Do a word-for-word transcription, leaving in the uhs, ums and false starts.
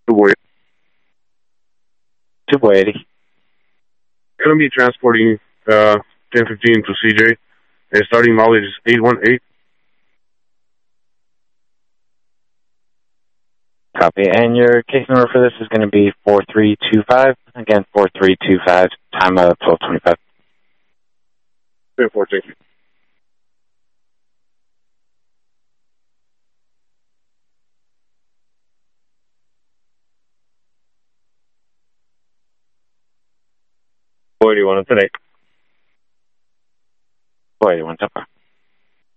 Two two eighty. Going to be transporting uh, ten fifteen to C J. And starting mileage is eight one eight. Copy. And your case number for this is going to be four three two five. Again, four three two five. Time of twelve twenty-five. ten four, thank you. four eighty-one today. four eighty-one, so far.